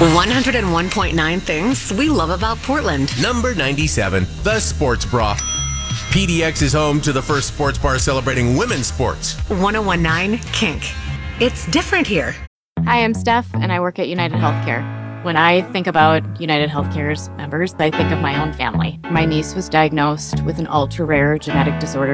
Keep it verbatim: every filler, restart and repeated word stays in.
one oh one point nine things we love about Portland. Number ninety-seven, The Sports Bra. P D X is home to the first sports bar celebrating women's sports. one oh one point nine Kink. It's different here. Hi, I'm Steph, and I work at United Healthcare. When I think about United Healthcare's members, I think of my own family. My niece was diagnosed with an ultra-rare genetic disorder